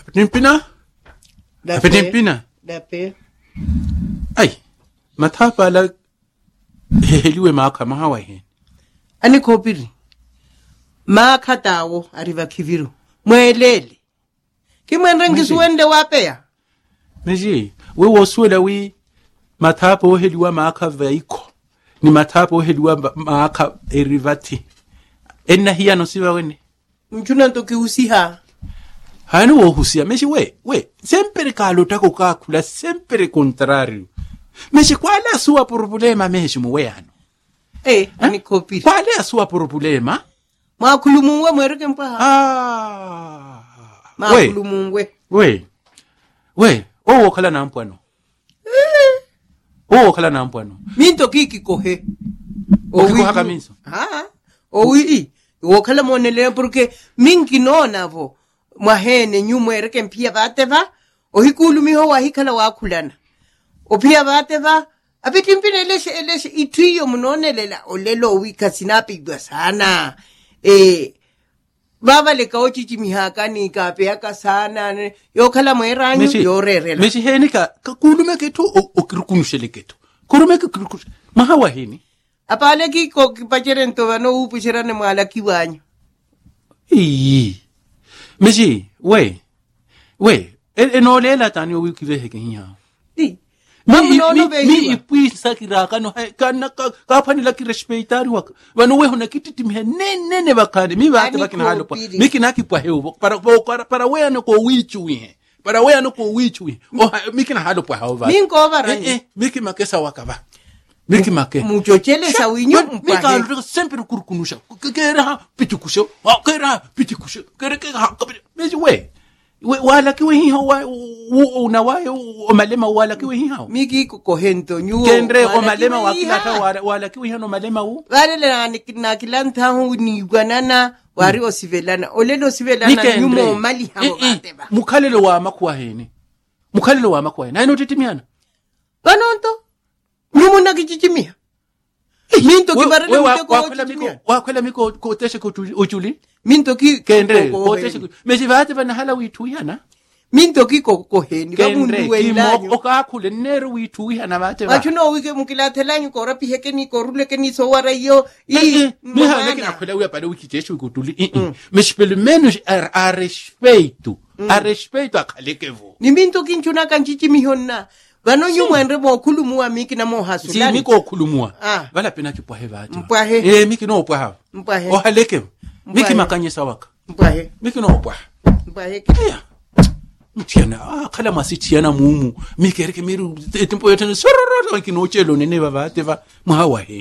Nimpina? Nimpina? Dape. Ay, matapa la heliwe maka mahawa hen. Ani kopiri. Maka tawo ariva kiviru. Mwelele. Kimwenrengi suwende wapea. Meji, we woswela we matapa heliwa maka veiko. Ni matapa heliwa maka erivati. Enna hiya no siwa wene. Mchuna ntoki usiha. Hanu wo husia meshi we sempre kalota ko kakula sempre contrario meshi kwala suwa problema meshi muwe hano ani kopiri kwala suwa problema makulumungwe mwereke mpaha makulumungwe we owo kala na mpwano owo kala na mpwano minto kiki kohe owi haka minso owi wo kala monele porque mingi nona vo mwahene nyumwereke mpia bateva ohikulumiho wahikala wakulana opia bateva abitimpine eleshe itwiyo munonelela olelo wika sinapigwa sana baba leka ochichimihaka ni kapeaka sana yokhala mweranyu yorerela meshi henika kulume ketu okirukunushele ketu kurume kirukunush mahawa hini apale ki ko kipachere ntovano upishirane mwala kiwanyu Meji, we, enolela tani owi kiveheke hiya. Mi ipui sakiraka no kana kapani la kirespeitari waka. Wano we hona kititimihe nene bakade mi bate bakina halo pa. Miki naki pa heu para we ano ko wichuwe. Para we ano ko wichuwe. Miki na halo pa hawa. Minko baranye. Miki makesa wakaba. Miki make. Muchochele sa winyo mpahe. Mika alrika sempre kurukunusha. Kera pitikusho. Kera pitikusho. Kera kapiti. Meji we. Wala kiwe hiha unawaye omalema wala kiwe hiha. Miki kukohento nyuo. Kendre omalema wakilata wala kiwe hiha omalema u. Wale na kilanta hu ni gwanana wari osivelana. Olelo sivelana nyumo mali hao bateba. Mukalelo wa makuwa hene. Mukalelo wa makuwa hene. Aino titimiana. Banonto. Nyumuna kichichimia. Minto kibarele mteko ochichimia. Wakwela miko koteshe kuchuli. Minto ki kendre koteshe mejivate bana hala wituyana. Minto ki kokoheni bamundu welanyo. Okakule nero wituyana bate ba. Achuno wike mukilatela ko rapi heke ni korule ke ni sowara yo. Miha leke nakwela uya pale wikiteshe kutuli. Meshpele menos a respeito. A respeito akalekevo. Ni minto kinchuna kanchichimihona. Bano nyumwendre mo kulumua miki na mo hasulani. Si miko kulumua. Wala pena kipwahe vati. Mpwahe. Miki no pwaha. Mpwahe. Ohaleke. Miki makanye sawaka. Mpwahe. Miki no pwaha. Mpwahe. Kaya. Mtiana. Kala masitiana mumu. Miki ereke miru. Tempo yotene. Sororo. Miki no chelo nene vavate va. Mhawa heni.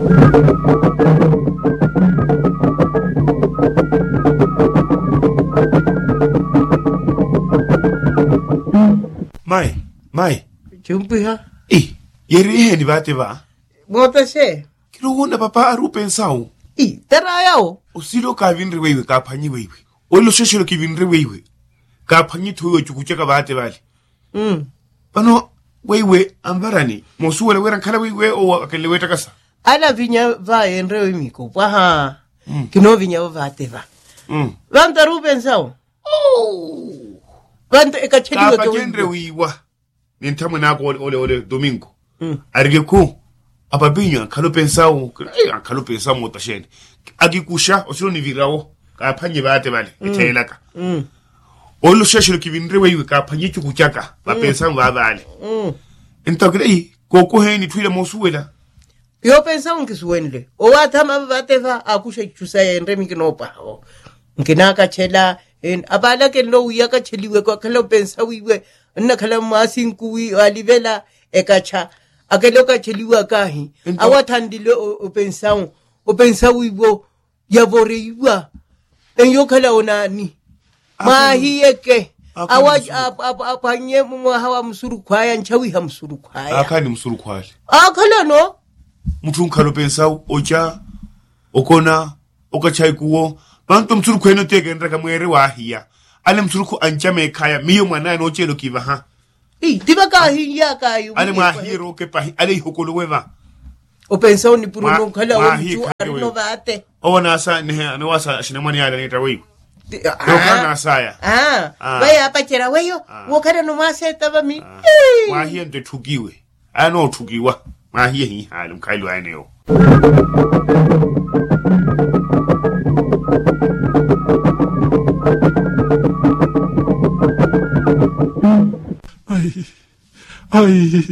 Mai. Chumpiha. Yeri ni bate ba. Bota se. Kiro wona papa aru pensao. Tarayao. Osilo ka vinri wewe ka phanyi wewe. Olo sheshelo ki vinri wewe. Ka phanyi thoyo chukucheka bate bale. Bano wewe ambarani. Mosuwele wera khala wewe o akelewe takasa. Ala vinya va enrewe miko. Waha. Kino vinya va teva. Vanta ru pensao. Vanta ekacheliwe toendre wiwa. Nintamu nako ole domingo. Arige ku ababinya kalo pensao kalo pensao motashene. Agikusha osilo ni virao ka phanye bate bale ethelaka. Olo sheshelo kivindre wewe ka phanye chukuchaka ba pensao ba bale. Entakre koko heni twile mosuwela. Yo pensao ngisuwenle. O wathama bateva akusha chusa endre mikinopa. Nginaka chela abala ke lo uyaka cheliwe kwa kalo pensao wiwe. Nna khala masinkuwi alivela ekacha akeloka cheliwa kahi awathandile opensao ibo yavoreiwa enyo khala onani mahiyeke apanye hawa msuru kwaya nchawi ha msuru kwaya akani msuru kwaya akhala no muthu nkhalo pensao ocha okona okachai kuwo bantu msuru kweno tegendra kamwere wahiya ale msuruku anchame kaya miyo mwana no chelo kiva ha tiba kahi ya kayu ale mahiro ke pahi ale hokolo weva o pensao ni puru no khala o chu arno bate ona sa ne wasa shinamani ala nita wewe Yokana saya. Baya apachera weyo, wokana no mwaseta bami. Mahie ndo tugiwe. Ano tugiwa. Mahie hii halu mkailu aeneo. Ai.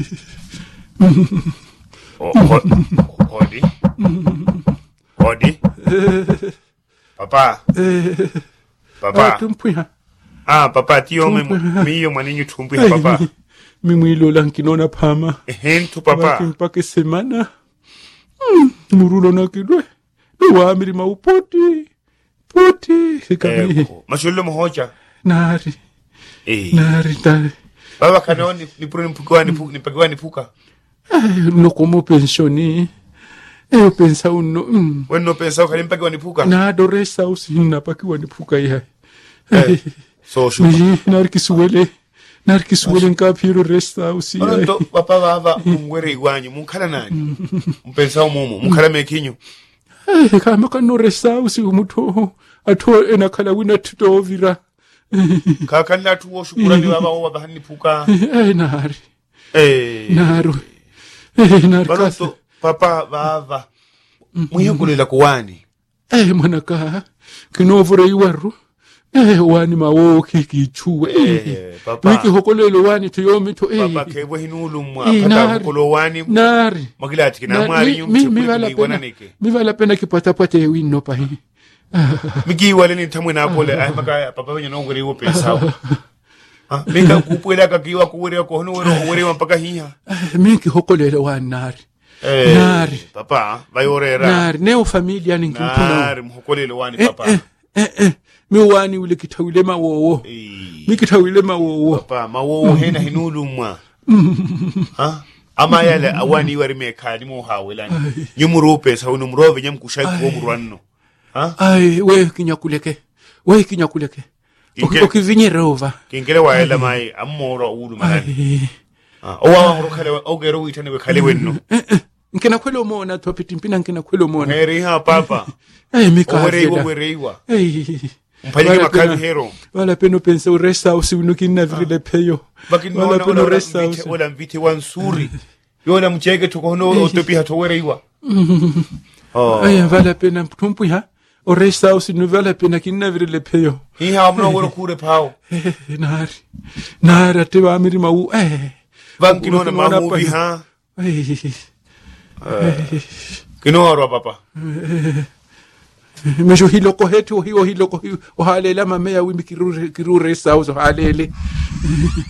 Hodi. Papa. Papa. Tumpuya. Papa tiyo miyo maninyu tumpuya papa. Mimi ilola nkinona pama. Hentu papa. Mpake semana. Murulo na kidwe. Nuwa amiri maupoti. Poti. Mashulu mhoja. Nari. Nari. Baba kanoni nipure nipagiwa nipuka. Como pensioni. Pensa uno. Weno pensa ukalimpagiwa nipuka. Na adoresa usina pakiwa nipuka ya. So shuka. Narkisuwele nkapiro resta usi. Onoto papa baba mwere iwanyu mukala nani. Mpensa umumu mukala mekinyu. Kama kano resta usi umuto ato enakala wina tutovira. Kakanda tuwo shukurani baba owa bahani puka. Nari. Naru. Baroto papa baba. Muhiukulela kuwani. Manaka. Kinovure iwaru. Wani mawo kichuwe. Papa. Wiki hokolelo wani tuyomi to. Papa kebo hinulu mwa. Pata hokolo wani. Nari. Magilati kina mwari mi vala pena kipatapata wino pa hii. Migi wale ni tamwe na pole ay maka papa wenye no ngere wo pesa. Mika kupwela kakiwa kuwere ko hono were mpaka hiya. Miki hokolelo wani nari. Nari. Papa bayorera. Nari neo familia ninkimpuna. Nari mhokolelo wani papa. Mi wani ule kitawile mawowo. Mi kitawile mawowo. Papa mawowo hena hinulu mwa. Ama yale awani wari mekadi mo hawelani. Nyumurope sa hono murove nyamkushai ko murwanno. Ai we kinyakuleke. Okivinyerova. Kingere waela mai amoro ulu malani. Owa ngorokale ogero witane we kale wenno. Nkena kwelo mona topitimpina nkena kwelo mona. Heri ha papa. Mika. Wereiwa. Mpalike makali hero. Wala peno pensa uresa usiunukina vile peyo. Wala peno resa usi. Wala mvite wansuri. Yola mchege tukono otopi hatowereiwa. Wala pena mtumpu ya. Oresa usinu wala pena kina vile peyo. Hii hamno wero kure pao. Nari atewa amiri mau. Vankinona mamuvi ha. Kinoarwa papa. Mesho hiloko hetu hiloko ohalela mamea wimi kirure sauzo halele.